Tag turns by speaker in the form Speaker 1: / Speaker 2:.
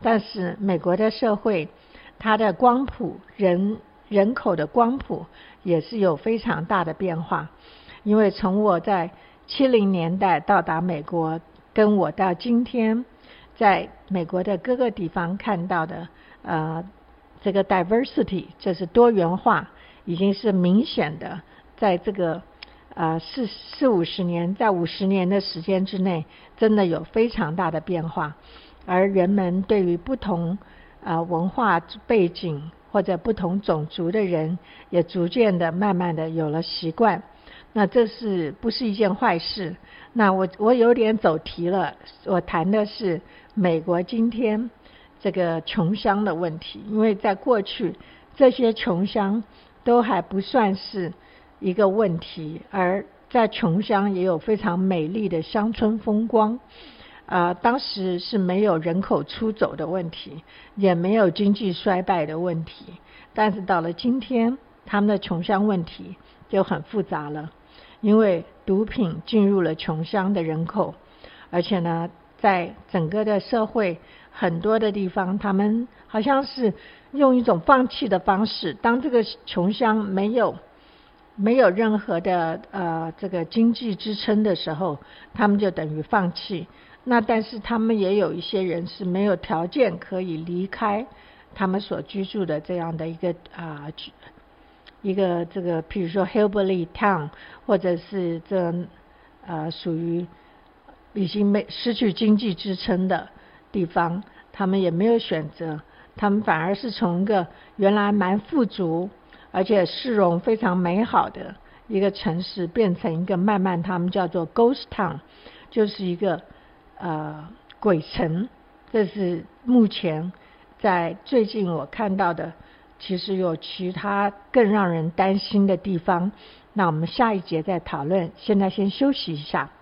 Speaker 1: 但是美国的社会，它的光谱人口的光谱也是有非常大的变化。因为从我在70年代到达美国，跟我到今天在美国的各个地方看到的这个 diversity 就是多元化，已经是明显的在这个40-50年，在50年的时间之内，真的有非常大的变化。而人们对于不同文化背景或者不同种族的人，也逐渐的慢慢的有了习惯。那这是不是一件坏事？那我有点走题了，我谈的是美国今天这个穷乡的问题。因为在过去这些穷乡都还不算是一个问题，而在穷乡也有非常美丽的乡村风光。当时是没有人口出走的问题，也没有经济衰败的问题，但是到了今天，他们的穷乡问题就很复杂了。因为毒品进入了穷乡的人口，而且呢，在整个的社会很多的地方，他们好像是用一种放弃的方式。当这个穷乡没有任何的这个经济支撑的时候，他们就等于放弃。那但是他们也有一些人是没有条件可以离开他们所居住的这样的一个这个，譬如说 hillbilly town， 或者是属于已经失去经济支撑的地方，他们也没有选择，他们反而是从一个原来蛮富足而且市容非常美好的一个城市，变成一个慢慢他们叫做 ghost town， 就是一个鬼城。这是目前在最近我看到的。其实有其他更让人担心的地方，那我们下一节再讨论，现在先休息一下。